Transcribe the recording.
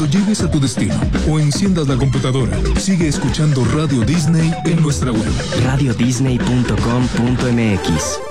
cuando llegues a tu destino o enciendas la computadora, sigue escuchando Radio Disney en nuestra web. radiodisney.com.mx